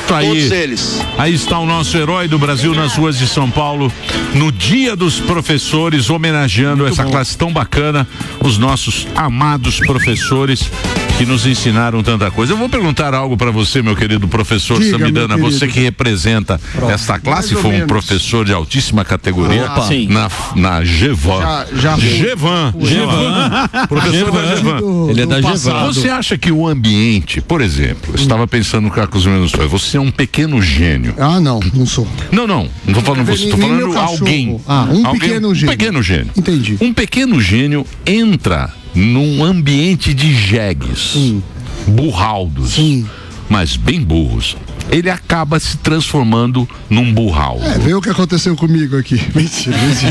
Todos eles. Aí está o nosso herói do Brasil nas ruas de São Paulo, no Dia dos Professores, homenageando essa classe tão bacana, os nossos amados professores que nos ensinaram tanta coisa. Eu vou perguntar algo para você, meu querido professor Samidana, você que representa esta classe, foi um professor de altíssima categoria na Gevan. Gevan. Professor da Gevan. Ele é da Gevan. Você acha que o ambiente, por exemplo, eu estava pensando cá com os meus sonhos, você é um pequeno gênio. Ah, não sou. Não estou falando você, estou falando alguém. Pequeno gênio. Um pequeno gênio. Entendi. Um pequeno gênio entra num ambiente de jegues, burraldos, mas bem burros. Ele acaba se transformando num burral. Vê o que aconteceu comigo aqui. Mentira.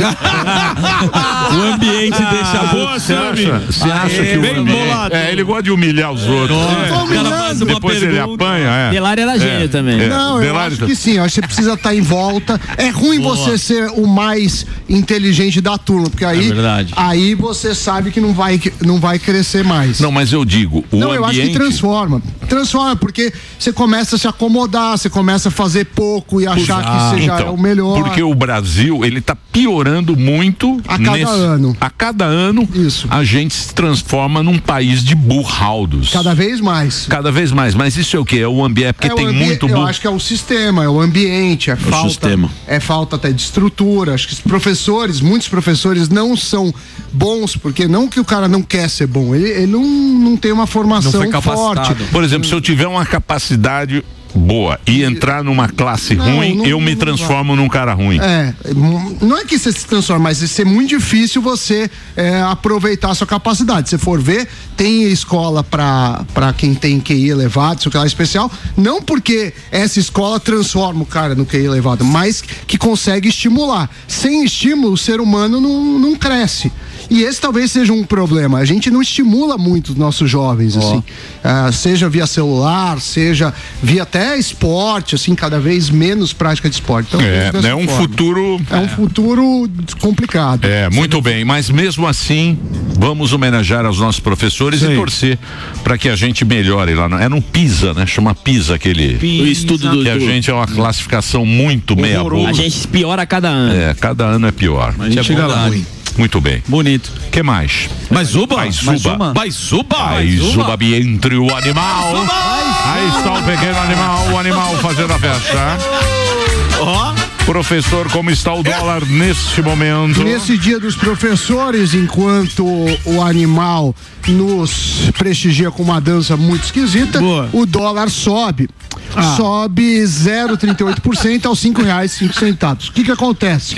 O ambiente deixa boa. Você acha que o ambiente... ele gosta de humilhar os outros. Depois ele apanha. Delário era gênio também. Não, eu acho que sim. Eu acho que você precisa estar em volta. É ruim você ser o mais inteligente da turma, porque aí você sabe que não vai crescer mais. Não, mas eu digo, eu acho que transforma. Transforma, porque você começa a se acomodar, você começa a fazer pouco e achar que você já é o melhor. Porque o Brasil, ele tá piorando muito a cada ano. A cada ano, a gente se transforma num país de burraldos. Cada vez mais. Mas isso é o quê? É o ambiente, porque tem muito burro. Eu acho que é o sistema, é o ambiente, é falta até de estrutura. Acho que muitos professores não são bons, porque não que o cara não quer ser bom, ele não tem uma formação forte. Por exemplo, se eu tiver uma capacidade boa e entrar numa classe ruim, eu me transformo num cara ruim. Não é que você se transforma, mas isso é muito difícil você aproveitar a sua capacidade. Se for ver, tem escola para quem tem QI elevado, seu canal especial, não porque essa escola transforma o cara no QI elevado, mas que consegue estimular. Sem estímulo, o ser humano não cresce. E esse talvez seja um problema. A gente não estimula muito os nossos jovens, assim. Seja via celular, seja via até esporte, assim, cada vez menos prática de esporte. Então, é um futuro... É um futuro complicado. Muito bem. Mas mesmo assim, vamos homenagear aos nossos professores e torcer para que a gente melhore lá. É no PISA, né? Chama PISA aquele... O estudo que a gente é uma classificação muito meia boca. A gente piora a cada ano. Cada ano é pior. A gente chega lá. Muito bem. Bonito. Que mais? Baizuba entre o animal. Aí está o pequeno animal, o animal fazendo a festa. Professor, como está o dólar neste momento? Nesse Dia dos Professores, enquanto o animal nos prestigia com uma dança muito esquisita, o dólar sobe. Sobe 0,38% aos R$5,05. O que acontece?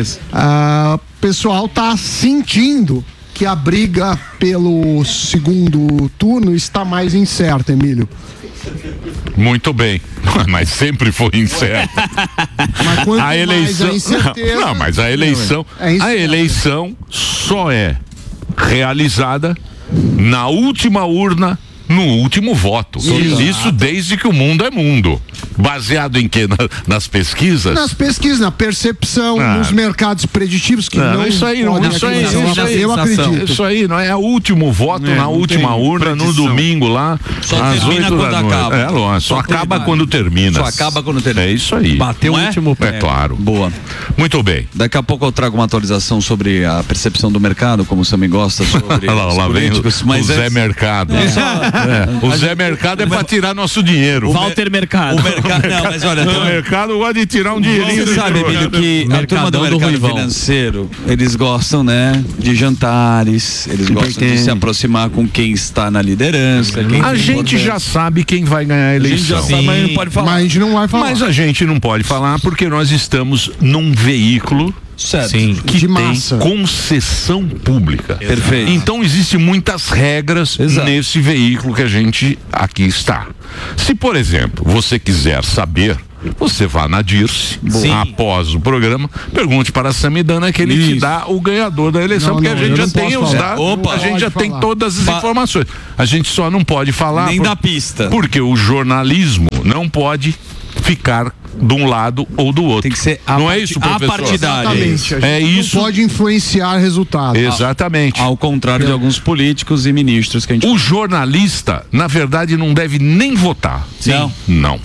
O pessoal tá sentindo que a briga pelo segundo turno está mais incerta, Emílio. Muito bem, mas sempre foi incerta. Mas a eleição, mas a eleição só é realizada na última urna, no último voto. Isso desde que o mundo é mundo. Baseado em quê? Nas pesquisas? Nas pesquisas, na percepção, nos mercados preditivos que não isso aí, eu acredito. Isso aí, não é o último voto na última urna, no domingo lá, às 8 da noite. Só acaba quando termina. É isso aí. Bateu o último pé. É claro. Boa. Muito bem. Daqui a pouco eu trago uma atualização sobre a percepção do mercado, como você me gosta, sobre lá vem o Zé Mercado. O Zé Mercado é pra tirar nosso dinheiro. Walter Mercado. Não, mas olha, o mercado gosta de tirar um dinheirinho. Você sabe, Emílio, que a turma do mercado financeiro, eles gostam, né, de jantares, eles gostam de se aproximar com quem está na liderança. A gente já sabe quem vai ganhar a eleição. A gente já sabe, mas não pode falar. Mas a gente não vai falar. Mas a gente não pode falar porque nós estamos num veículo que tem concessão pública. Perfeito. Então existem muitas regras nesse veículo que a gente aqui está. Se, por exemplo, você quiser saber, você vá na Dirce, após o programa, pergunte para a Samidana que ele te dá o ganhador da eleição, porque a gente já tem os dados, a gente já tem todas as informações. A gente só não pode falar nem da pista, porque o jornalismo não pode ficar de um lado ou do outro. Tem que ser não é isso, professor? Exatamente. É isso. Não pode influenciar resultados. Exatamente. Ao contrário de alguns políticos e ministros que a gente... O jornalista, na verdade, não deve nem votar. Não.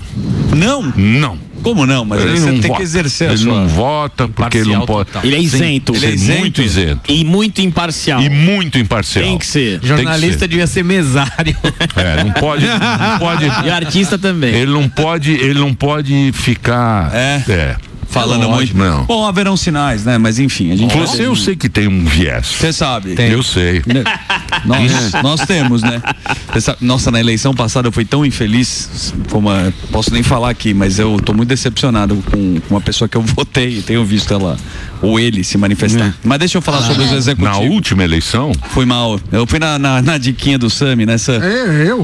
Não? Não. Como não? Mas ele você não tem vota. que exercer a Ele sua... não vota porque ele não pode. Ele é isento. Ele é isento. Muito isento. E muito imparcial. E muito imparcial. Tem que ser. Jornalista devia ser mesário. Não pode. E artista também. Ele não pode ficar. Falando muito. Não. Bom, haverão sinais, né? Mas enfim, a gente. Você eu sei que tem um viés. Você sabe. Eu sei. Nós temos, né? Nossa, na eleição passada eu fui tão infeliz, como posso nem falar aqui, mas eu tô muito decepcionado com uma pessoa que eu votei e tenho visto ela, ou ele, se manifestar. Mas deixa eu falar sobre os executivos. Na última eleição? Fui mal. Eu fui na diquinha do Sami, nessa. Eu?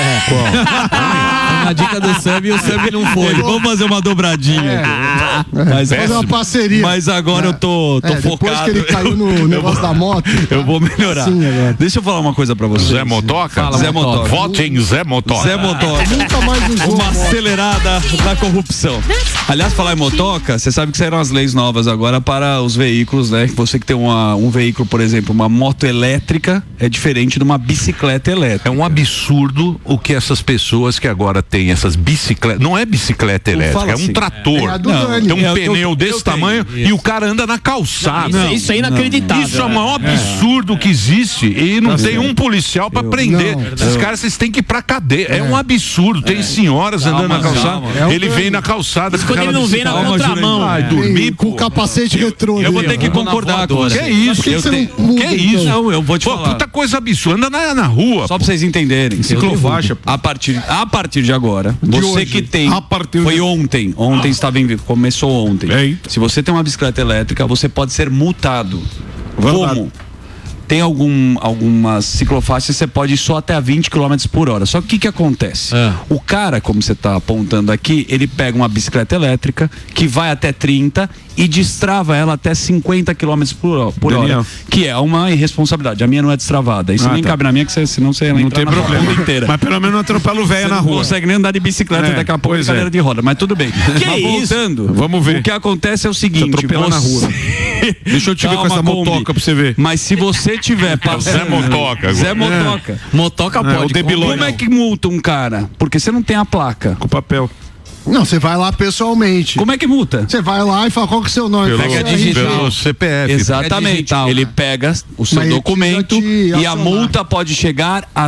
Na dica do Sami, o Sami não foi. Vamos fazer uma dobradinha. Mas, fazer uma parceria. Mas agora eu tô focado. Depois que ele caiu no negócio da moto. Eu vou melhorar. Deixa eu falar uma coisa pra você. Zé Motoca? Zé Motoca. Vote em Zé Motoca. Zé Motoca. Nunca mais usou uma acelerada da corrupção. Aliás, falar em motoca, você sabe que saíram as leis novas agora para os veículos, né? Você que tem um veículo, por exemplo, uma moto elétrica, é diferente de uma bicicleta elétrica. É um absurdo o que essas pessoas que agora têm essas bicicletas. Não é bicicleta elétrica, é um trator. Tem um pneu desse tamanho e o cara anda na calçada. Isso é inacreditável. Isso é o maior absurdo que existe e não tem um policial pra prender. Esses caras, vocês têm que ir pra cadeia. É um absurdo. Tem senhoras andando na calçada. Ele vem na calçada. Quando ele não vem na contramão. Vai dormir com o capacete retrô. Eu vou ter que concordar com você. Que isso? Que isso? Não, eu vou te falar. Puta coisa absurda. Anda na rua. Só pra vocês entenderem. Ciclofaixa. A partir de agora, você que tem. Foi ontem. Ontem estava começou ontem. Se você tem uma bicicleta elétrica, você pode ser multado. Como? Tem algumas ciclofaixas, você pode ir só até a 20 km por hora. Só que o que acontece? O cara, como você está apontando aqui, ele pega uma bicicleta elétrica que vai até 30 e destrava ela até 50 km por hora. Que é uma irresponsabilidade. A minha não é destravada. Isso nem cabe na minha, que senão você não tem problema inteira. Mas pelo menos não atropela o velho na rua. Não consegue nem andar de bicicleta daqui a pouco, cadeira de roda. Mas tudo bem. Mas voltando, vamos ver. O que acontece é o seguinte: atropela na rua. Deixa eu te ver com essa motoca pra você ver. Mas se você tiver Zé Motoca. Zé Motoca. Motoca pode. Como é que multa um cara? Porque você não tem a placa. Com papel. Não, você vai lá pessoalmente. Como é que multa? Você vai lá e fala qual que é o seu nome. Pelo CPF. Exatamente. Ele pega o seu documento e a multa pode chegar a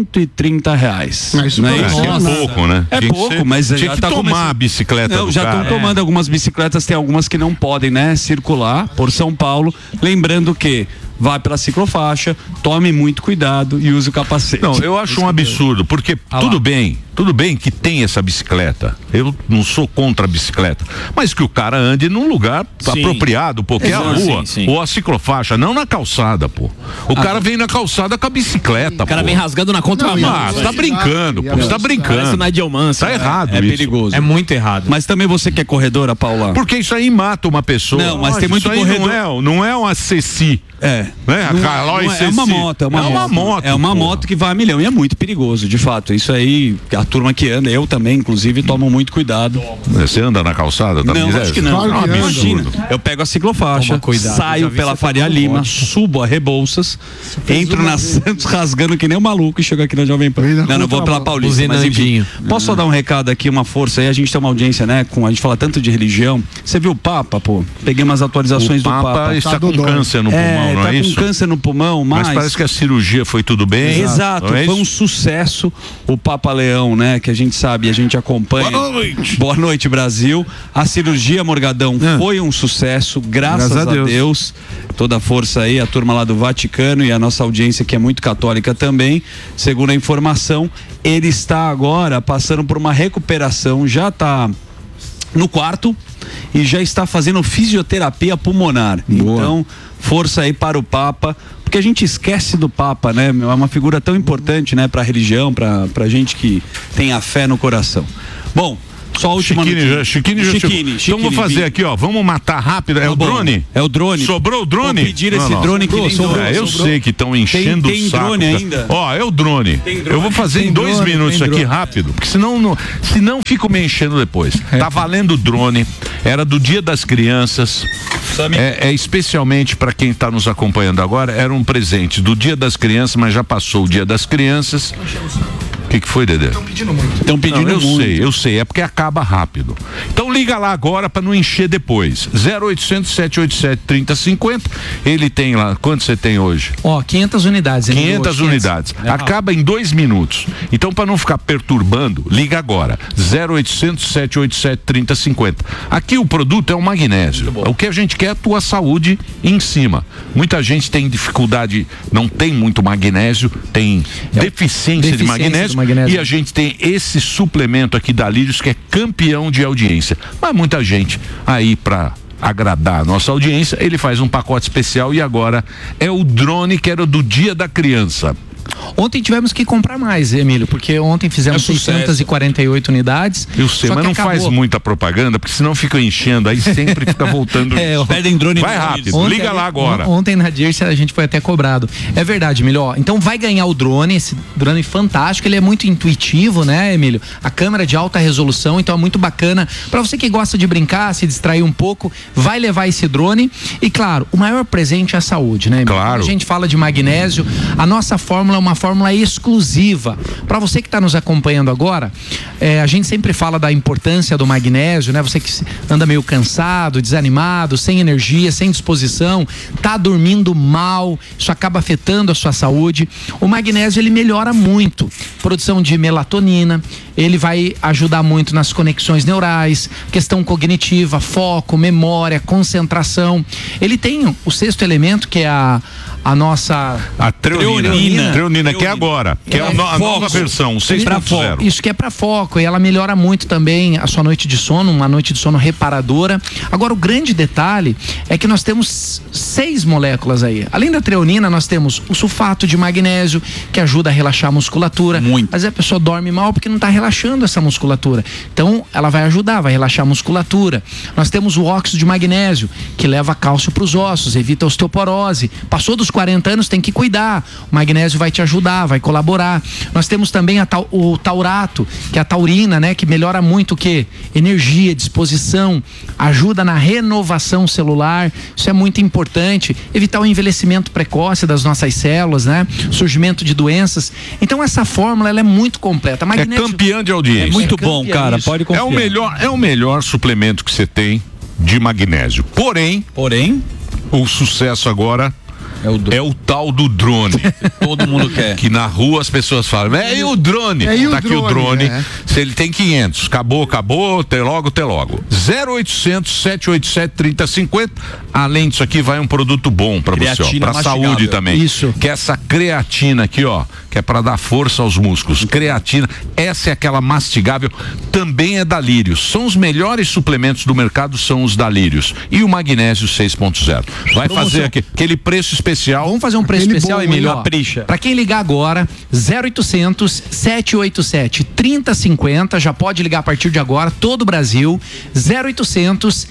R$130. Mas isso não é pouco, né? É pouco, mas tinha já que tá tomar a bicicleta Não, do já cara. estão tomando algumas bicicletas, tem algumas que não podem, né, circular por São Paulo. Lembrando que vá pela ciclofaixa, tome muito cuidado e use o capacete. Não, eu acho um absurdo, porque tudo bem que tem essa bicicleta. Eu não sou contra a bicicleta, mas que o cara ande num lugar apropriado, porque é a rua ou a ciclofaixa, não na calçada, pô. O cara vem na calçada com a bicicleta, O cara vem rasgando na contramão. você tá brincando, pô. Você tá brincando. Parece o Nigel Mansell. Tá errado É isso. perigoso. É muito errado. Mas também você que é corredora, Paula. Porque isso aí mata uma pessoa. Não, mas tem muito isso aí corredor. não é uma Ceci. Né? A Calói Ceci. É uma moto, É uma moto que vai a milhão e é muito perigoso, de fato. Isso aí, a turma que anda, eu também, inclusive, tomo muito cuidado. Você anda na calçada? Tá Não, acho que não. Claro que Imagina, eu pego a ciclofaixa, saio pela Faria Lima, subo a Rebouças, entro na Santos rasgando que nem um maluco e chego aqui na Jovem Pan. Não, vou pela Paulista. Mas enfim, posso só dar um recado aqui, uma força aí? A gente tem uma audiência, né? A gente fala tanto de religião. Você viu o Papa, pô? Peguei umas atualizações do Papa. O Papa está com câncer no pulmão, não é isso? Tá com câncer no pulmão, mas parece que a cirurgia foi tudo bem. Exato, foi um sucesso. O Papa Leão, né? Que a gente sabe, a gente acompanha. Boa noite, Brasil. A cirurgia, Morgadão, foi um sucesso, graças a Deus. Toda a força aí, a turma lá do Vaticano e a nossa audiência que é muito católica também. Segundo a informação, ele está agora passando por uma recuperação, já está no quarto e já está fazendo fisioterapia pulmonar. Boa. Então, força aí para o Papa, porque a gente esquece do Papa, né? É uma figura tão importante, né, para a religião, para gente que tem a fé no coração. Bom, só a última Chiquini. Então vamos fazer aqui, ó. Vamos matar rápido. É o drone? É o drone. Sobrou o drone? Pedir esse drone que sobrou. Eu sei que estão enchendo o saco. Tem drone ainda? Ó, é o drone. Eu vou fazer em 2 minutos aqui rápido, porque senão fico me enchendo depois. Tá valendo o drone. Era do Dia das Crianças. É especialmente para quem está nos acompanhando agora, era um presente do Dia das Crianças, mas já passou o Dia das Crianças. O que foi, Dedé? Estão pedindo muito. Estão pedindo Eu sei, é porque acaba rápido. Então liga lá agora para não encher depois. 0800 787 3050. Ele tem lá, quanto você tem hoje? 500 unidades. 500 unidades. Acaba em 2 minutos. Então, para não ficar perturbando, liga agora. 0800 787 3050. Aqui o produto é o magnésio. O que a gente quer é a tua saúde em cima. Muita gente tem dificuldade, não tem muito magnésio, tem deficiência de magnésio. E a gente tem esse suplemento aqui da Lírios que é campeão de audiência. Mas muita gente aí para agradar a nossa audiência, ele faz um pacote especial e agora é o drone que era do Dia da Criança. Ontem tivemos que comprar mais, Emílio, porque ontem fizemos 648 unidades. Eu sei, mas não faz muita propaganda, porque senão fica enchendo, aí sempre fica voltando. Pedem drone. Vai rápido, ontem, liga lá agora. Ontem na Dirce a gente foi até cobrado. É verdade, Emílio. Então vai ganhar o drone, esse drone fantástico, ele é muito intuitivo, né, Emílio? A câmera de alta resolução, então é muito bacana. Pra você que gosta de brincar, se distrair um pouco, vai levar esse drone. E claro, o maior presente é a saúde, né, Emílio? Claro. Quando a gente fala de magnésio, a nossa fórmula é uma fórmula exclusiva. Para você que está nos acompanhando agora, a gente sempre fala da importância do magnésio, né? Você que anda meio cansado, desanimado, sem energia, sem disposição, tá dormindo mal, isso acaba afetando a sua saúde. O magnésio, ele melhora muito produção de melatonina, ele vai ajudar muito nas conexões neurais, questão cognitiva, foco, memória, concentração. Ele tem o sexto elemento, que é a nossa treonina, que é agora, que é a nova versão, 6.0. Isso que é para foco, e ela melhora muito também a sua noite de sono, uma noite de sono reparadora. Agora, o grande detalhe é que nós temos 6 moléculas aí. Além da treonina, nós temos o sulfato de magnésio, que ajuda a relaxar a musculatura. Mas a pessoa dorme mal porque não está relaxando essa musculatura. Então, ela vai ajudar, vai relaxar a musculatura. Nós temos o óxido de magnésio, que leva cálcio para os ossos, evita a osteoporose. Passou dos 40 anos, tem que cuidar. O magnésio vai te ajudar, vai colaborar. Nós temos também o taurato, que é a taurina, né? Que melhora muito o quê? Energia, disposição, ajuda na renovação celular. Isso é muito importante. Evitar o envelhecimento precoce das nossas células, né? Surgimento de doenças. Então essa fórmula, ela é muito completa. Magnésio, é campeã de audiência. É muito bom, cara. Pode confiar. É o melhor suplemento que você tem de magnésio. Porém, o sucesso agora é o tal do drone. Todo mundo quer. Que na rua as pessoas falam, e o drone? Tá aqui o drone. Se ele tem 500, acabou, até logo. 0800 787 3050. Além disso aqui, vai um produto bom pra você, ó, pra saúde também. Isso. Que é essa creatina aqui, ó, que é pra dar força aos músculos. Creatina, essa é aquela mastigável, também é da Lírios. São os melhores suplementos do mercado, são os da Lírios. E o magnésio 6.0. Vai fazer aquele preço especial. Vamos fazer um preço especial, Emílio. Capricha. Para quem ligar agora, 0800 787 3050, já pode ligar a partir de agora, todo o Brasil. 0800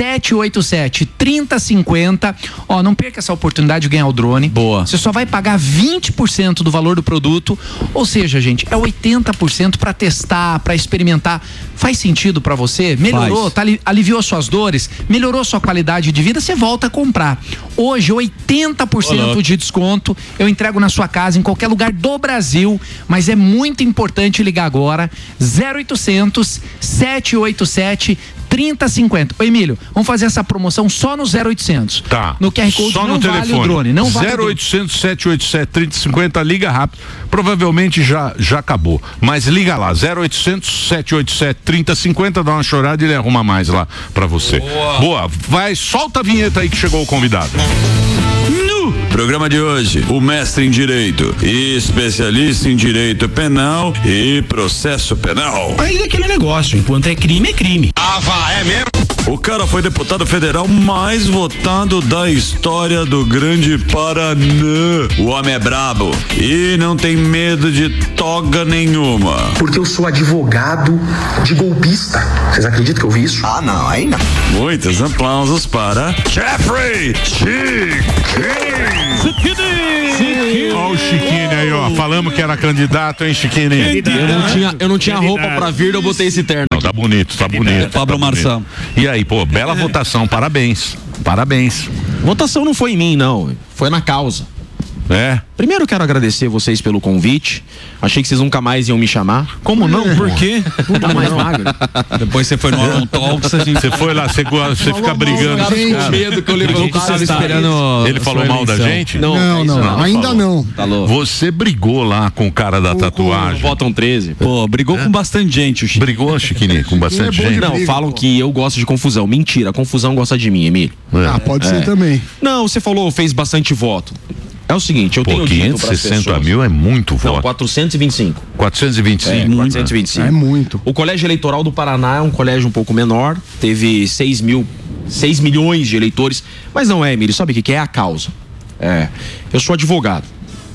787 3050. Ó, não perca essa oportunidade de ganhar o drone. Boa. Você só vai pagar 20% do valor do produto, ou seja, gente, é 80% para testar, para experimentar. Faz sentido para você? Melhorou, aliviou suas dores, melhorou sua qualidade de vida, você volta a comprar. Hoje, 80% de desconto, eu entrego na sua casa, em qualquer lugar do Brasil, mas é muito importante ligar agora, 0800 787 3050. Ô, Emílio, vamos fazer essa promoção só no 0800. Tá. No QR Code só não no vale telefone. o drone. Não vale 0800 787 3050, liga rápido. Provavelmente já acabou. Mas liga lá, 0800 787 3050, dá uma chorada e ele arruma mais lá pra você. Boa. Vai, solta a vinheta aí que chegou o convidado. No programa de hoje, o mestre em Direito, especialista em Direito Penal e Processo Penal. Aí é aquele negócio, enquanto é crime, é crime. É mesmo? O cara foi deputado federal mais votado da história do Grande Paraná. O homem é brabo e não tem medo de toga nenhuma. Porque eu sou advogado de golpista. Vocês acreditam que eu vi isso? Ah, não, aí não. Muitos aplausos para Jeffrey Chiquini. Ó o Chiquini aí, ó. Falamos que era candidato, hein, Chiquini? Eu não tinha roupa pra vir, eu botei esse terno. Tá bonito. Pablo Marçal. E aí, pô, bela votação, parabéns. Votação não foi em mim, não. Foi na causa. Primeiro eu quero agradecer vocês pelo convite. Achei que vocês nunca mais iam me chamar. Como não? Por quê? Tá mais magro. Depois você foi no Alan Talks, Você foi lá, você fica brigando. Com medo que eu levanto Ele falou mal da gente? Não, ainda não. Tá louco. Você brigou lá com o cara da tatuagem. Votam 13. Pô, brigou com bastante gente, o Chico. Brigou, Chiquinho, com bastante gente? Não, falam que eu gosto de confusão. Mentira, a confusão gosta de mim, Emílio. Pode ser também. Não, você falou, fez bastante voto. É o seguinte, eu tenho dito pras 560 pessoas... mil é muito Não, voto. 425. 425. 425. É muito. O Colégio Eleitoral do Paraná é um colégio um pouco menor, teve 6 milhões de eleitores, mas não é, Emílio, sabe o que é a causa? Eu sou advogado.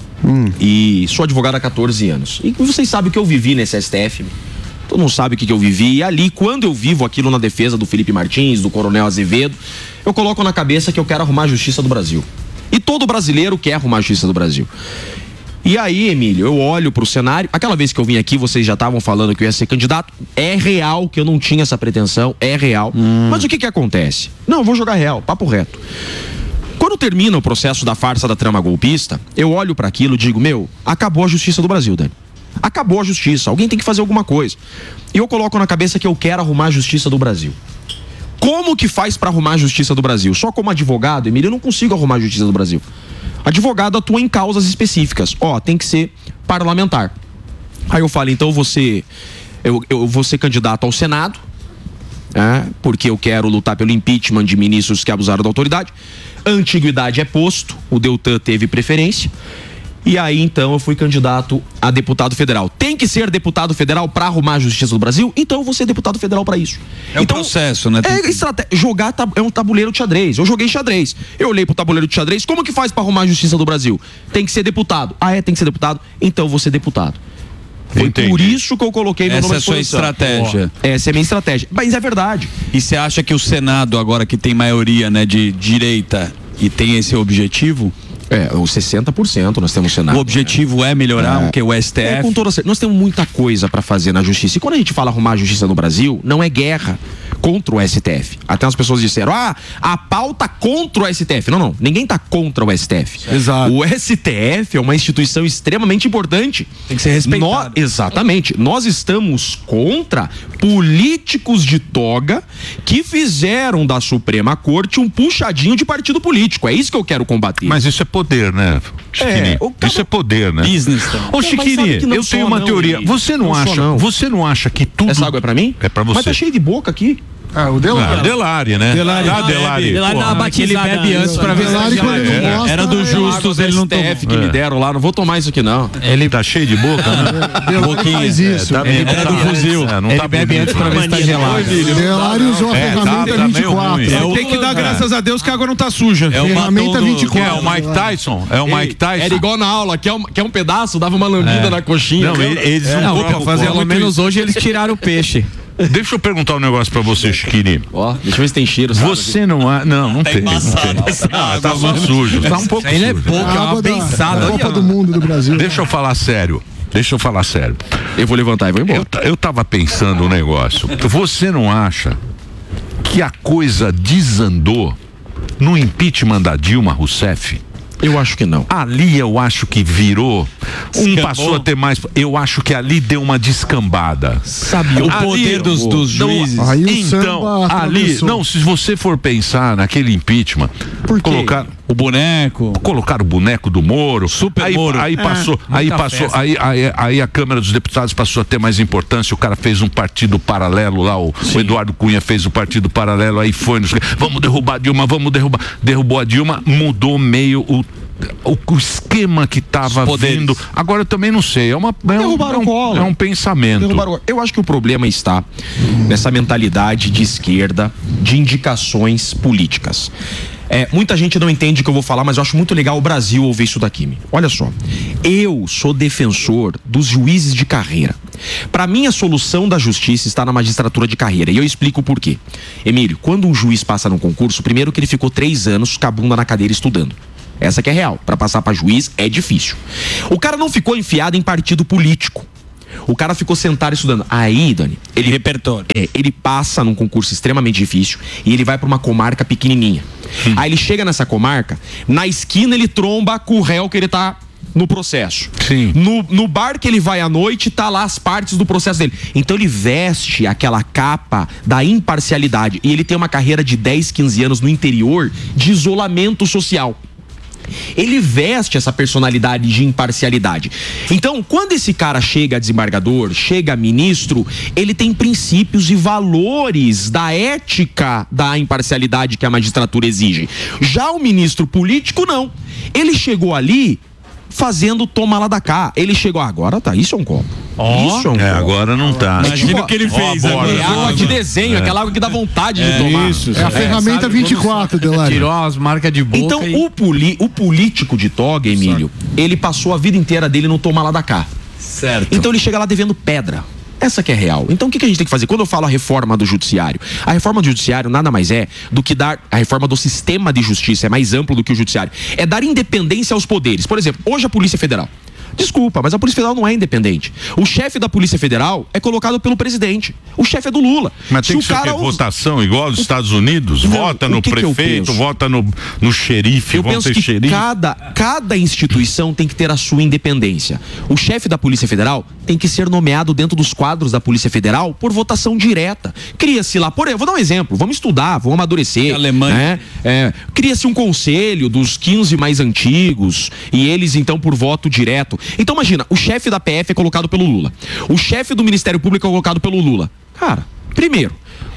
E sou advogado há 14 anos. E vocês sabem o que eu vivi nesse STF. Todo mundo sabe o que eu vivi. E ali, quando eu vivo aquilo na defesa do Felipe Martins, do Coronel Azevedo, eu coloco na cabeça que eu quero arrumar a justiça do Brasil. E todo brasileiro quer arrumar a justiça do Brasil. E aí, Emílio, eu olho pro cenário. Aquela vez que eu vim aqui, vocês já estavam falando que eu ia ser candidato. É real que eu não tinha essa pretensão, é real. Mas o que acontece? Não, eu vou jogar real, papo reto. Quando termina o processo da farsa da trama golpista, eu olho para aquilo e digo, acabou a justiça do Brasil, Dani. Acabou a justiça, alguém tem que fazer alguma coisa. E eu coloco na cabeça que eu quero arrumar a justiça do Brasil. Como que faz para arrumar a justiça do Brasil? Só como advogado, Emílio, eu não consigo arrumar a justiça do Brasil. Advogado atua em causas específicas. Tem que ser parlamentar. Aí eu falo, então eu vou ser candidato ao Senado, porque eu quero lutar pelo impeachment de ministros que abusaram da autoridade. A antiguidade é posto, o Deltan teve preferência. E aí, então, eu fui candidato a deputado federal. Tem que ser deputado federal para arrumar a justiça do Brasil? Então eu vou ser deputado federal para isso. É um processo, né? Jogar é um tabuleiro de xadrez. Eu joguei xadrez. Eu olhei pro tabuleiro de xadrez. Como que faz para arrumar a justiça do Brasil? Tem que ser deputado. Tem que ser deputado? Então eu vou ser deputado. Foi por isso que eu coloquei meu nome à disposição. Essa é a sua estratégia. Essa é a minha estratégia. Mas é verdade. E você acha que o Senado, agora que tem maioria, né, de direita e tem esse objetivo... Os 60% nós temos Senado. O objetivo é melhorar o STF? Com toda certeza. Nós temos muita coisa para fazer na justiça. E quando a gente fala arrumar a justiça no Brasil, não é guerra contra o STF. Até as pessoas disseram, a pauta contra o STF. Não, ninguém tá contra o STF. Exato. O STF é uma instituição extremamente importante. Tem que ser respeitado. Exatamente. Nós estamos contra políticos de toga que fizeram da Suprema Corte um puxadinho de partido político. É isso que eu quero combater. Mas isso é poder, né, Chiquini? Isso é poder, né? Business. Ô, Chiquini, eu tenho uma teoria. Você não acha que tudo... Essa água é pra mim? É pra você. Mas tá cheio de boca aqui. O Delari. Delari, né? Delari dá batizada. Ele bebe antes pra ver se era do Justus, ele não tomou. Que me deram lá, não vou tomar isso aqui não. Ele tá cheio de boca, né? Boquinha. Faz isso. Ele era do fuzil. Ele bebe antes pra ver se tá gelado. Delari usou a ferramenta 24. Tem que dar graças a Deus que a água não tá suja. Ferramenta 24. É o Mike Tyson? É o Mike Tyson? Era igual na aula, quer um pedaço, dava uma lambida na coxinha. Não, eles não vão fazer. Pelo menos hoje eles tiraram o peixe. Deixa eu perguntar um negócio pra você, Chiquini. Deixa eu ver se tem cheiro. Você não... Não tem. Tá só sujo. Tá um pouco sujo. Ele é pouco, é uma pensada. Copa do Mundo do Brasil. Deixa eu falar sério. Eu vou levantar e vou embora. Eu tava pensando um negócio. Você não acha que a coisa desandou no impeachment da Dilma Rousseff? Eu acho que não. Ali eu acho que virou. Passou a ter mais. Eu acho que ali deu uma descambada. Sabe, o poder dos juízes. Então, ali. Não, se você for pensar naquele impeachment, colocar o boneco. Colocar o boneco do Moro. Moro. Aí a Câmara dos Deputados passou a ter mais importância. O cara fez um partido paralelo lá. O Eduardo Cunha fez o partido paralelo. Aí foi. Vamos derrubar a Dilma, derrubou a Dilma, mudou meio o esquema que estava vindo. Agora eu também não sei. É um pensamento. Eu acho que o problema está nessa mentalidade de esquerda, de indicações políticas. Muita gente não entende o que eu vou falar, mas eu acho muito legal o Brasil ouvir isso daqui. Olha só, eu sou defensor dos juízes de carreira. Para mim, a solução da justiça está na magistratura de carreira, e eu explico por quê. Emílio, quando um juiz passa num concurso, primeiro que ele ficou 3 anos com a bunda na cadeira estudando. Essa que é real. Para passar para juiz é difícil. O cara não ficou enfiado em partido político. O cara ficou sentado estudando. Aí, Dani, repertório. Ele passa num concurso extremamente difícil e ele vai pra uma comarca pequenininha. Aí ele chega nessa comarca, na esquina ele tromba com o réu que ele tá no processo. Sim. No bar que ele vai à noite, tá lá as partes do processo dele. Então ele veste aquela capa da imparcialidade e ele tem uma carreira de 10, 15 anos no interior de isolamento social. Ele veste essa personalidade de imparcialidade. Então, quando esse cara chega a desembargador, chega a ministro, ele tem princípios e valores da ética da imparcialidade que a magistratura exige. Já o ministro político, não. Ele chegou ali fazendo toma lá da cá. Ele chegou, agora tá, isso é um copo. Isso é um copo. Agora não tá. Imagina o que ele fez agora. É água de desenho, aquela água que dá vontade de tomar. Isso. É a ferramenta 24, Delari. Tirou as marcas de boca. Então, o político de toga, Emílio, ele passou a vida inteira dele no toma lá da cá. Certo. Então ele chega lá devendo pedra. Essa que é real. Então o que a gente tem que fazer? Quando eu falo a reforma do judiciário, a reforma do judiciário nada mais é do que dar, a reforma do sistema de justiça é mais amplo do que o judiciário, é dar independência aos poderes. Por exemplo, hoje a Polícia Federal, desculpa, mas a Polícia Federal não é independente. O chefe da Polícia Federal é colocado pelo presidente. O chefe é do Lula. Mas tem que ser votação igual aos Estados Unidos? Não, vota no prefeito, vota no xerife, eu penso que xerife. Cada instituição tem que ter a sua independência. O chefe da Polícia Federal tem que ser nomeado dentro dos quadros da Polícia Federal por votação direta. Cria-se lá, vou dar um exemplo, vamos estudar, vamos amadurecer. Alemanha. Cria-se um conselho dos 15 mais antigos e eles então por voto direto. Então imagina, o chefe da PF é colocado pelo Lula. O chefe do Ministério Público é colocado pelo Lula. Cara, primeiro,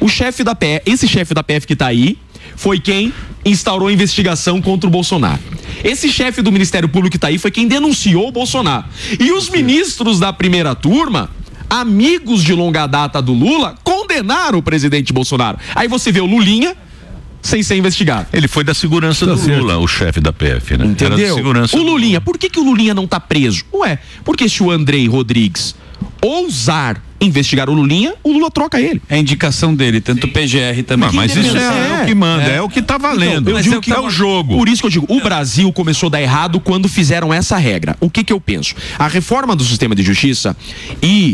esse chefe da PF que tá aí foi quem instaurou a investigação contra o Bolsonaro. Esse chefe do Ministério Público que tá aí foi quem denunciou o Bolsonaro. E os ministros da primeira turma, amigos de longa data do Lula, condenaram o presidente Bolsonaro. Aí você vê o Lulinha sem ser investigado. Ele foi da segurança do Lula, o chefe da PF, né? Entendeu? Era da segurança o Lulinha, por que o Lulinha não tá preso? Ué, porque se o Andrei Rodrigues ousar investigar o Lulinha, o Lula troca ele. É a indicação dele, tanto o PGR também. Mas isso é o que manda, é o que tá valendo. Então, eu digo que é o jogo. Por isso que eu digo, o Brasil começou a dar errado quando fizeram essa regra. O que eu penso? A reforma do sistema de justiça e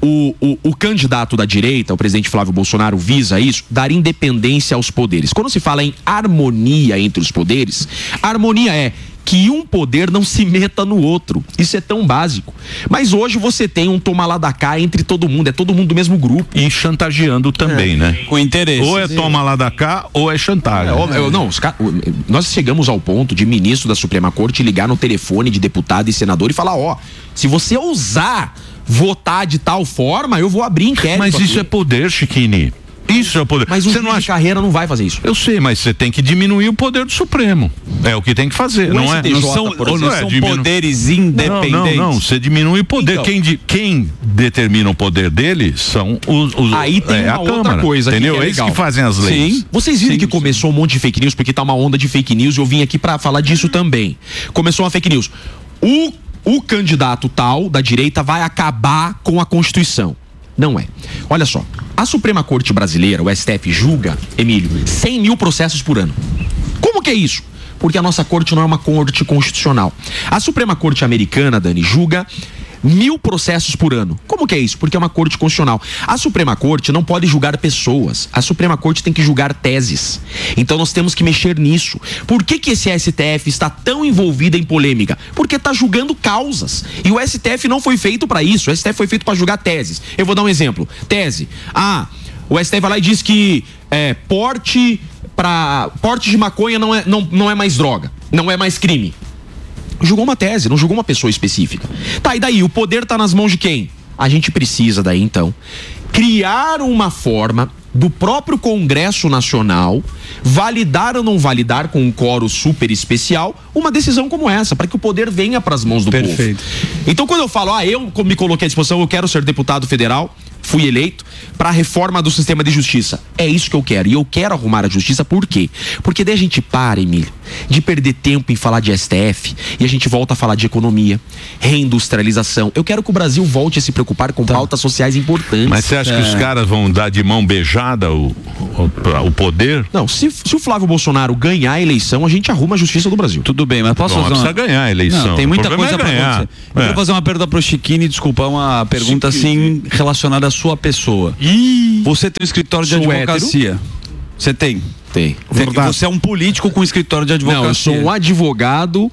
o candidato da direita, o presidente Flávio Bolsonaro, visa isso, dar independência aos poderes. Quando se fala em harmonia entre os poderes, a harmonia é que um poder não se meta no outro. Isso é tão básico. Mas hoje você tem um toma lá da cá entre todo mundo, é todo mundo do mesmo grupo. E chantageando também, né? Com interesse. Ou é toma lá da cá, ou é chantagem. Nós chegamos ao ponto de ministro da Suprema Corte ligar no telefone de deputado e senador e falar, se você ousar votar de tal forma, eu vou abrir inquérito. Mas isso é poder, Chiquini. Isso é o poder. Mas o juiz de carreira não vai fazer isso. Eu sei, mas você tem que diminuir o poder do Supremo. É o que tem que fazer, não é? Não são poderes independentes. Não, você diminui o poder. Então, quem determina o poder dele são os aí tem uma outra Câmara, coisa, entendeu? Que é eles que fazem as leis. Sim. Vocês viram que começou um monte de fake news, porque tá uma onda de fake news e eu vim aqui pra falar disso também. Começou uma fake news. O candidato tal da direita vai acabar com a Constituição. Não é. Olha só, a Suprema Corte Brasileira, o STF, julga, Emílio, 100 mil processos por ano. Como que é isso? Porque a nossa corte não é uma corte constitucional. A Suprema Corte Americana, Dani, julga 1000 processos por ano. Como que é isso? Porque é uma corte constitucional. A Suprema Corte não pode julgar pessoas. A Suprema Corte tem que julgar teses. Então nós temos que mexer nisso. Por que esse STF está tão envolvido em polêmica? Porque está julgando causas. E o STF não foi feito para isso. O STF foi feito para julgar teses. Eu vou dar um exemplo. Tese. O STF vai lá e diz que porte de maconha não é mais droga. Não é mais crime. Julgou uma tese, não julgou uma pessoa específica. Tá, e daí? O poder tá nas mãos de quem? A gente precisa daí, então, criar uma forma do próprio Congresso Nacional validar ou não validar com um quórum super especial uma decisão como essa, para que o poder venha para as mãos do povo. Então, quando eu falo, eu me coloquei à disposição, eu quero ser deputado federal, fui eleito, para a reforma do sistema de justiça. É isso que eu quero. E eu quero arrumar a justiça por quê? Porque daí a gente para, Emílio, de perder tempo em falar de STF e a gente volta a falar de economia, reindustrialização. Eu quero que o Brasil volte a se preocupar com pautas sociais importantes. Mas você acha que os caras vão dar de mão beijada o poder? Não, se o Flávio Bolsonaro ganhar a eleição, a gente arruma a justiça do Brasil. Tudo bem, mas posso fazer precisa ganhar a eleição. Não, tem muita coisa pra acontecer. Eu quero fazer uma pergunta pro Chiquini, desculpa, uma pergunta assim relacionada à sua pessoa. Você tem um escritório de advocacia? Hétero. Você tem? Tem. Você é um político com escritório de advocacia? Não, eu sou um advogado,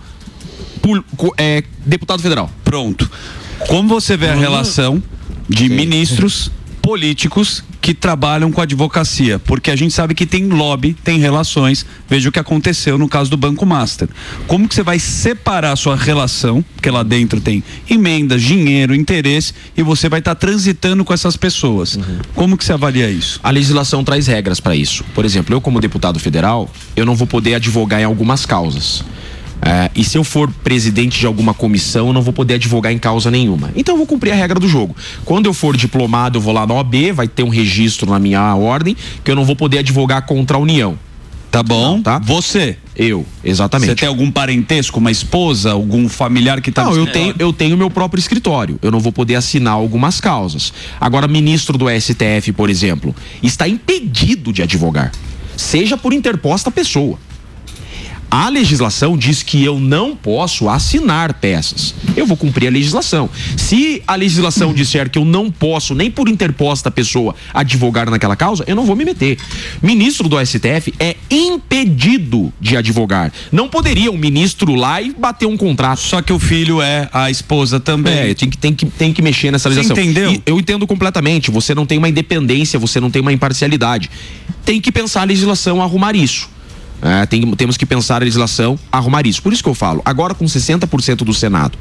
deputado federal. Pronto. Como você vê a relação de ministros políticos que trabalham com advocacia? Porque a gente sabe que tem lobby, tem relações. Veja o que aconteceu no caso do Banco Master. Como que você vai separar a sua relação, porque lá dentro tem emendas, dinheiro, interesse, e você vai estar transitando com essas pessoas? Como que você avalia isso? A legislação traz regras para isso. Por exemplo, eu como deputado federal, eu não vou poder advogar em algumas causas. E se eu for presidente de alguma comissão, eu não vou poder advogar em causa nenhuma. Então eu vou cumprir a regra do jogo. Quando eu for diplomado, eu vou lá na OAB, vai ter um registro na minha ordem que eu não vou poder advogar contra a União. Tá bom? Não, tá? Você? Eu, exatamente. Você tem algum parentesco, uma esposa, algum familiar que tá... Não, eu tenho meu próprio escritório. Eu não vou poder assinar algumas causas. Agora, ministro do STF, por exemplo, está impedido de advogar, seja por interposta pessoa. A legislação diz que eu não posso assinar peças. Eu vou cumprir a legislação. Se a legislação disser que eu não posso, nem por interposta pessoa, advogar naquela causa, eu não vou me meter. Ministro do STF é impedido de advogar. Não poderia um ministro lá e bater um contrato. Só que o filho é a esposa também. Tem que mexer nessa legislação. Você entendeu? E eu entendo completamente. Você não tem uma independência, você não tem uma imparcialidade. Tem que pensar a legislação a arrumar isso. Temos que pensar a legislação, arrumar isso. Por isso que eu falo, agora com 60% do Senado,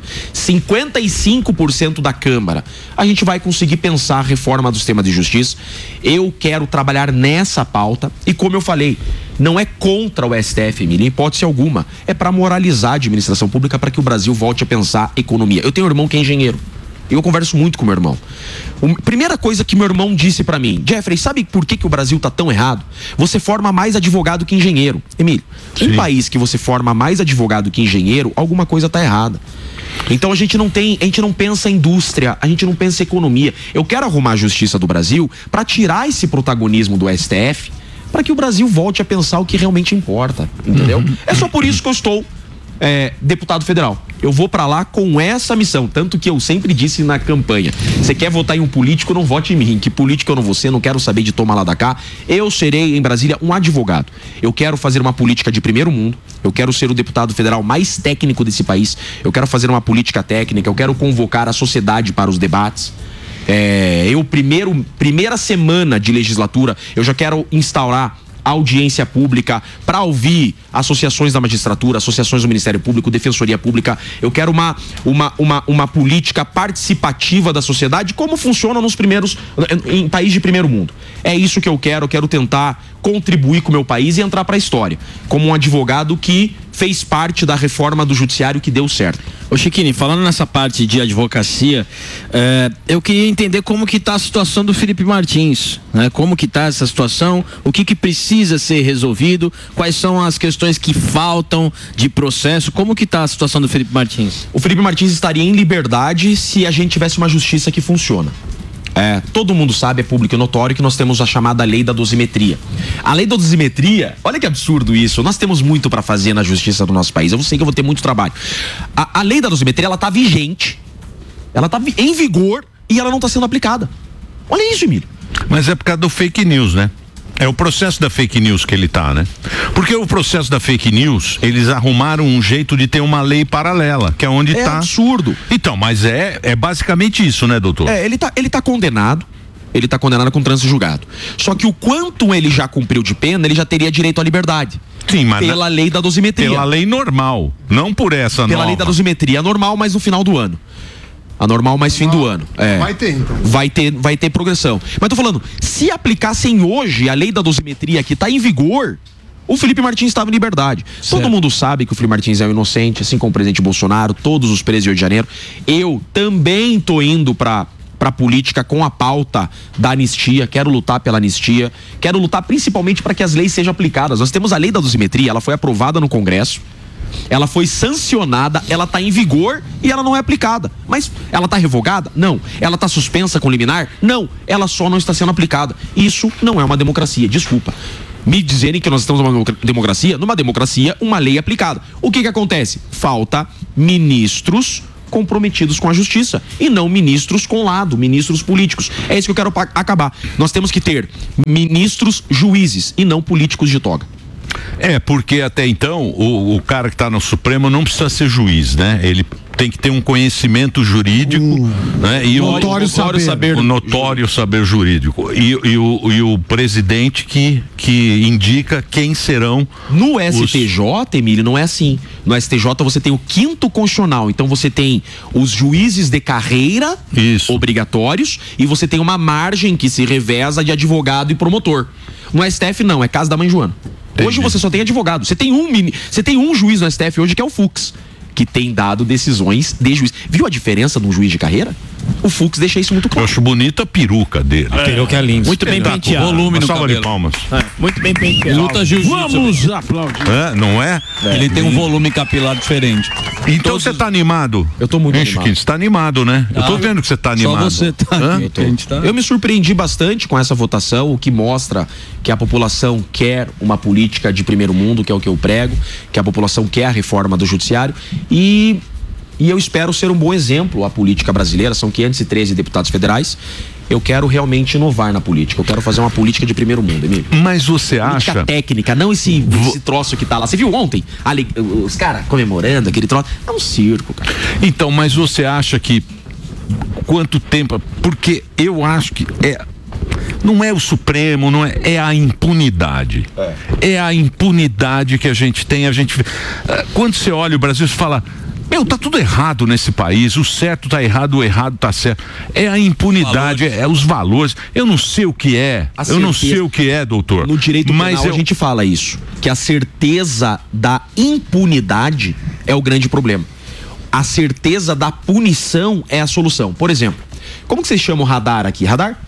55% da Câmara, a gente vai conseguir pensar a reforma do sistema de justiça. Eu quero trabalhar nessa pauta e, como eu falei, não é contra o STF, Emília, em hipótese alguma. É para moralizar a administração pública, para que o Brasil volte a pensar economia. Eu tenho um irmão que é engenheiro. Eu converso muito com meu irmão. Primeira coisa que meu irmão disse pra mim: Jeffrey, sabe por que o Brasil tá tão errado? Você forma mais advogado que engenheiro. Emílio, um país que você forma mais advogado que engenheiro, alguma coisa tá errada. Então a gente não pensa em indústria, a gente não pensa em economia. Eu quero arrumar a justiça do Brasil para tirar esse protagonismo do STF, para que o Brasil volte a pensar o que realmente importa, entendeu? É só por isso que eu estou deputado federal. Eu vou pra lá com essa missão, tanto que eu sempre disse na campanha: você quer votar em um político, não vote em mim, que político eu não vou ser, não quero saber de tomar lá da cá. Eu serei em Brasília um advogado. Eu quero fazer uma política de primeiro mundo, eu quero ser o deputado federal mais técnico desse país, eu quero fazer uma política técnica, eu quero convocar a sociedade para os debates. Primeira semana de legislatura, eu já quero instaurar audiência pública para ouvir associações da magistratura, associações do Ministério Público, Defensoria Pública. Eu quero uma política participativa da sociedade, como funciona em países de primeiro mundo. É isso que eu quero tentar contribuir com o meu país e entrar para a história como um advogado que fez parte da reforma do judiciário que deu certo. Ô Chiquini, falando nessa parte de advocacia, eu queria entender como que está a situação do Felipe Martins, né? Como que está essa situação, o que precisa ser resolvido, quais são as questões que faltam de processo, como que está a situação do Felipe Martins? O Felipe Martins estaria em liberdade se a gente tivesse uma justiça que funciona. Todo mundo sabe, é público e notório, que nós temos a chamada lei da dosimetria. A lei da dosimetria, olha que absurdo isso, nós temos muito para fazer na justiça do nosso país, eu sei que eu vou ter muito trabalho. A lei da dosimetria, ela tá vigente, ela tá em vigor e ela não tá sendo aplicada. Olha isso, Emílio. Mas é por causa do fake news, né? É o processo da fake news que ele tá, né? Porque o processo da fake news, eles arrumaram um jeito de ter uma lei paralela, que é onde tá... É absurdo. Então, mas é basicamente isso, né, doutor? Ele tá condenado. Ele tá condenado com trânsito julgado. Só que o quanto ele já cumpriu de pena, ele já teria direito à liberdade. Sim, mas pela lei da dosimetria. Pela lei normal, não por essa nova. Pela lei da dosimetria, normal, mas no final do ano. Anormal mais fim do ano. Vai ter, então. Vai ter progressão. Mas tô falando, se aplicassem hoje a lei da dosimetria que tá em vigor, o Felipe Martins estava em liberdade. Certo. Todo mundo sabe que o Felipe Martins é um inocente, assim como o presidente Bolsonaro, todos os presos de Rio de Janeiro. Eu também tô indo pra para a política com a pauta da anistia, quero lutar pela anistia, quero lutar principalmente para que as leis sejam aplicadas. Nós temos a lei da dosimetria, ela foi aprovada no Congresso, ela foi sancionada, ela está em vigor e ela não é aplicada. Mas ela está revogada? Não. Ela está suspensa com liminar? Não. Ela só não está sendo aplicada. Isso não é uma democracia, desculpa. Me dizerem que nós estamos numa democracia, uma lei aplicada. O que acontece? Falta ministros comprometidos com a justiça e não ministros com lado, ministros políticos. É isso que eu quero acabar. Nós temos que ter ministros juízes e não políticos de toga. Porque até então o cara que está no Supremo não precisa ser juiz, né? Ele tem que ter um conhecimento jurídico, né? E o notório saber jurídico. E o presidente que indica quem serão. No STJ, Emílio, não é assim. No STJ você tem o 5º constitucional, então você tem os juízes de carreira obrigatórios e você tem uma margem que se reveza de advogado e promotor. No STF não, é caso da mãe Joana. Hoje você só tem advogado. Você tem um juiz no STF hoje que é o Fux, que tem dado decisões de juiz. Viu a diferença de um juiz de carreira? O Fux deixa isso muito claro. Eu acho bonita a peruca dele. A peruca é linda. Muito bem penteado. Volume no cabelo. De palmas. Muito bem penteado. Luta jiu-jitsu. Vamos aplaudir. Não é? Ele tem um volume capilar diferente. Então você tá animado? Eu tô muito animado. Você tá animado, né? Eu tô vendo que você tá animado. Só você tá. Eu me surpreendi bastante com essa votação, o que mostra que a população quer uma política de primeiro mundo, que é o que eu prego, que a população quer a reforma do judiciário e eu espero ser um bom exemplo à política brasileira. São 513 deputados federais. Eu quero realmente inovar na política. Eu quero fazer uma política de primeiro mundo, Emílio. Mas você política acha... técnica, não esse troço que tá lá. Você viu ontem? Os caras comemorando aquele troço. É um circo, cara. Então, mas você acha que... Quanto tempo... Porque eu acho que não é o Supremo, não é a impunidade. É a impunidade que a gente tem. Quando você olha o Brasil, você fala... tá tudo errado nesse país, o certo tá errado, o errado tá certo. É a impunidade, é os valores. Eu não sei o que é. Eu não sei o que é, doutor. No direito penal a gente fala isso, que a certeza da impunidade é o grande problema. A certeza da punição é a solução. Por exemplo, como que vocês chamam o radar aqui? Radar.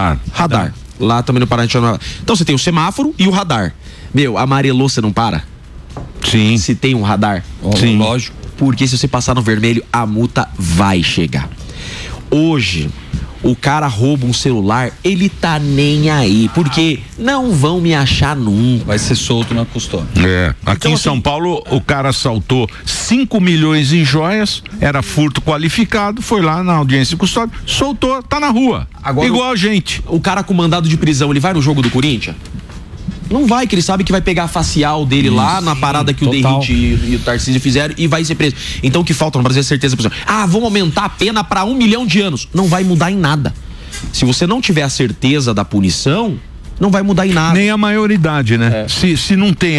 Lá também no Paraná. Então você tem o semáforo e o radar. Amarelou, você não para? Sim. Se tem um radar. Sim. Lógico. Porque se você passar no vermelho, a multa vai chegar. Hoje, o cara rouba um celular, ele tá nem aí, porque não vão me achar nunca. Vai ser solto na custódia. Aqui então, em São Paulo, o cara assaltou 5 milhões em joias, era furto qualificado, foi lá na audiência de custódia, soltou, tá na rua. Agora, igual a gente. O cara com mandado de prisão, ele vai no jogo do Corinthians? Não vai, que ele sabe que vai pegar a facial dele lá na parada que o Derrite e o Tarcísio fizeram e vai ser preso. Então o que falta no Brasil é certeza. Vamos aumentar a pena para 1 milhão de anos. Não vai mudar em nada. Se você não tiver a certeza da punição, não vai mudar em nada. Nem a maioridade, né? Se não tem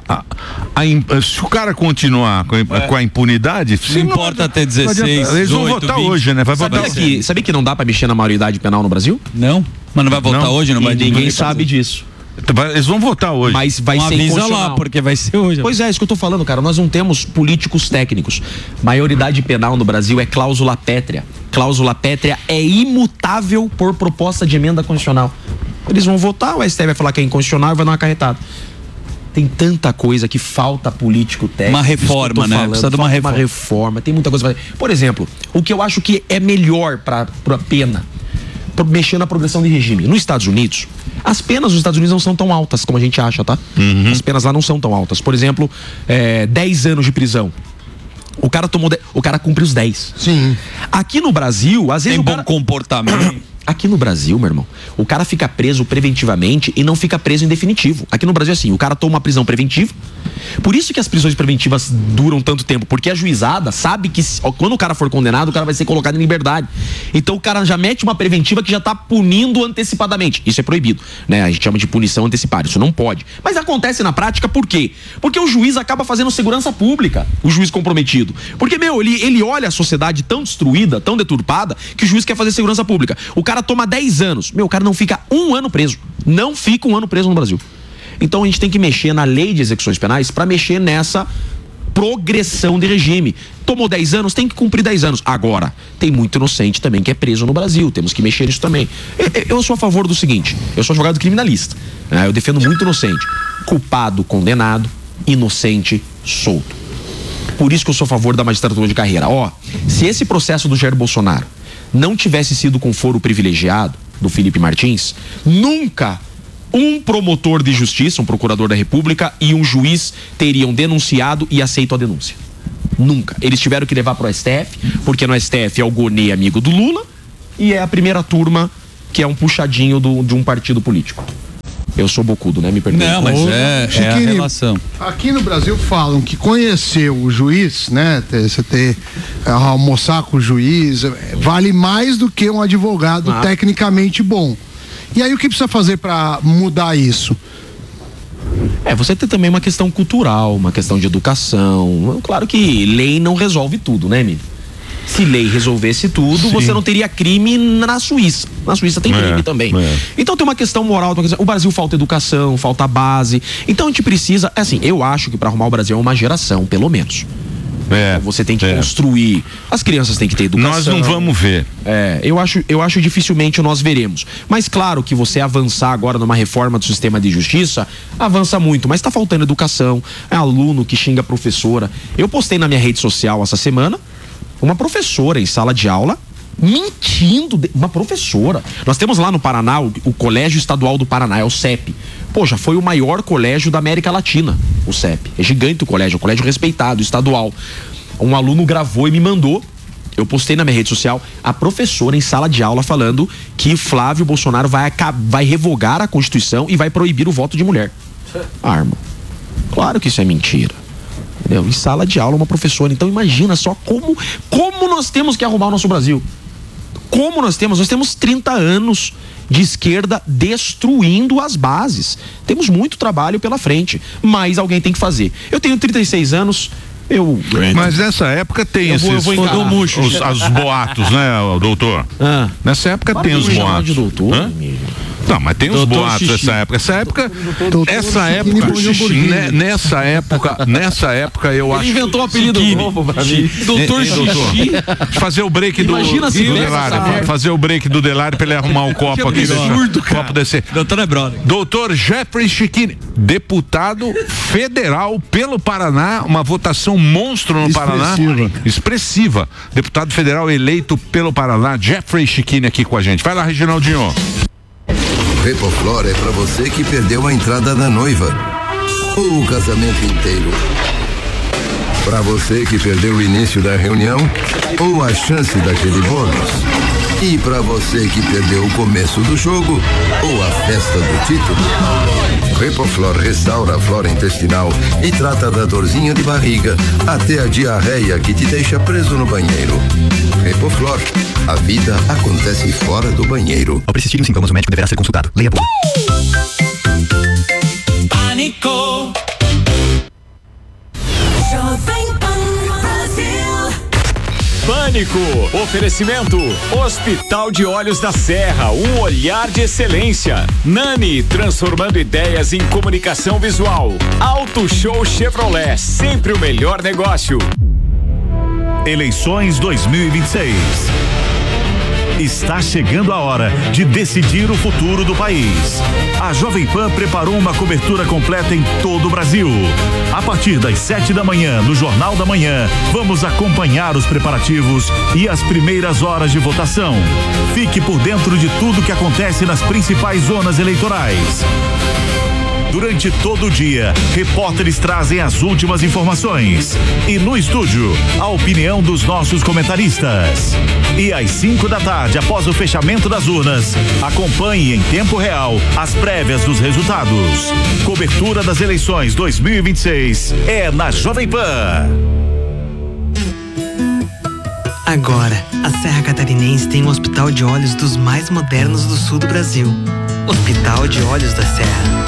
se o cara continuar com a impunidade... Não importa até 16, eles vão votar 20. Hoje, né? Sabia que não dá para mexer na maioridade penal no Brasil? Não. Mas não vai votar hoje? Não vai. Ninguém sabe disso. Eles vão votar hoje. Mas vai ser inconstitucional. Lá, porque vai ser hoje. Pois é, isso que eu tô falando, cara. Nós não temos políticos técnicos. Maioridade penal no Brasil é cláusula pétrea. Cláusula pétrea é imutável por proposta de emenda constitucional. Eles vão votar, o STF vai falar que é inconstitucional e vai dar uma carretada. Tem tanta coisa que falta político técnico. Uma reforma, né? Precisa de uma reforma. Tem muita coisa pra fazer. Por exemplo, o que eu acho que é melhor pra pena, mexer na progressão de regime. Nos Estados Unidos, as penas nos Estados Unidos não são tão altas como a gente acha, tá? As penas lá não são tão altas. Por exemplo, 10 anos de prisão. O cara cumpre os 10. Sim. Aqui no Brasil, às vezes tem bom comportamento. Aqui no Brasil, meu irmão, o cara fica preso preventivamente e não fica preso em definitivo. Aqui no Brasil é assim, o cara toma uma prisão preventiva. Por isso que as prisões preventivas duram tanto tempo, porque a juizada sabe que quando o cara for condenado, o cara vai ser colocado em liberdade. Então o cara já mete uma preventiva que já tá punindo antecipadamente. Isso é proibido, né? A gente chama de punição antecipada, isso não pode. Mas acontece na prática por quê? Porque o juiz acaba fazendo segurança pública, o juiz comprometido. Porque, ele olha a sociedade tão destruída, tão deturpada, que o juiz quer fazer segurança pública. O cara toma 10 anos, o cara não fica 1 ano preso. Não fica 1 ano preso no Brasil. Então a gente tem que mexer na lei de execuções penais para mexer nessa progressão de regime. Tomou 10 anos, tem que cumprir 10 anos. Agora, tem muito inocente também que é preso no Brasil, temos que mexer nisso também. Eu sou a favor do seguinte, eu sou advogado criminalista, né? Eu defendo muito inocente. Culpado, condenado, inocente, solto. Por isso que eu sou a favor da magistratura de carreira. Se esse processo do Jair Bolsonaro não tivesse sido com foro privilegiado do Felipe Martins, nunca um promotor de justiça, um procurador da República e um juiz teriam denunciado e aceito a denúncia. Nunca. Eles tiveram que levar para o STF, porque no STF é o Gonê, amigo do Lula, e é a primeira turma que é um puxadinho de um partido político. Eu sou bocudo, né? Me perdoe. Não, mas é a relação. Aqui no Brasil falam que conhecer o juiz, né? Você almoçar com o juiz, vale mais do que um advogado tecnicamente bom. E aí o que precisa fazer para mudar isso? Você tem também uma questão cultural, uma questão de educação. Claro que lei não resolve tudo, né, Emílio? Se lei resolvesse tudo, você não teria crime na Suíça. Na Suíça tem crime também. Então tem uma questão moral. O Brasil falta educação, falta base. Então a gente precisa, eu acho que para arrumar o Brasil é uma geração, pelo menos. Você tem que construir. As crianças têm que ter educação. Nós não vamos ver. Eu acho dificilmente nós veremos. Mas claro que você avançar agora numa reforma do sistema de justiça, avança muito, mas está faltando educação. É aluno que xinga a professora. Eu postei na minha rede social essa semana uma professora em sala de aula mentindo, uma professora. Nós temos lá no Paraná o Colégio Estadual do Paraná, é o CEP. Já foi o maior colégio da América Latina, o CEP. É gigante o colégio, respeitado, estadual. Um aluno gravou e me mandou. Eu postei na minha rede social a professora em sala de aula falando que Flávio Bolsonaro vai revogar a Constituição e vai proibir o voto de mulher. Irmão, claro que isso é mentira. Em sala de aula, uma professora. Então imagina só como nós temos que arrumar o nosso Brasil. Nós temos 30 anos de esquerda destruindo as bases. Temos muito trabalho pela frente, mas alguém tem que fazer. Eu tenho 36 anos. Mas nessa época tem os boatos, né, doutor? Nessa época tem os boatos. Não, mas tem os boatos nessa época. Nessa época eu acho. Ele inventou um apelido novo pra mim. Doutor Xixi. Fazer o break do Delari. Fazer o break do Delari pra ele arrumar o copo aqui. Absurdo, cara. Copo descer. Doutor é brother. Doutor Jeffrey Chiquini, deputado federal pelo Paraná, uma votação monstro no Paraná. Expressiva. Deputado federal eleito pelo Paraná, Jeffrey Chiquini aqui com a gente. Vai lá, Reginaldinho. Repoflor é pra você que perdeu a entrada da noiva ou o casamento inteiro. Pra você que perdeu o início da reunião ou a chance daquele bônus. E pra você que perdeu o começo do jogo ou a festa do título. Repoflor restaura a flora intestinal e trata da dorzinha de barriga até a diarreia que te deixa preso no banheiro. Repoflor, a vida acontece fora do banheiro. Ao persistirem sintomas, o médico deverá ser consultado. Leia bula. Pânico. Pânico, oferecimento, Hospital de Olhos da Serra, um olhar de excelência. Nani, transformando ideias em comunicação visual. Auto Show Chevrolet, sempre o melhor negócio. Eleições 2026. Está chegando a hora de decidir o futuro do país. A Jovem Pan preparou uma cobertura completa em todo o Brasil. A partir das 7 da manhã, no Jornal da Manhã, vamos acompanhar os preparativos e as primeiras horas de votação. Fique por dentro de tudo que acontece nas principais zonas eleitorais. Durante todo o dia, repórteres trazem as últimas informações. E no estúdio, a opinião dos nossos comentaristas. E às 5 da tarde, após o fechamento das urnas, acompanhe em tempo real as prévias dos resultados. Cobertura das eleições 2026 é na Jovem Pan. Agora, a Serra Catarinense tem um hospital de olhos dos mais modernos do sul do Brasil. Hospital de Olhos da Serra.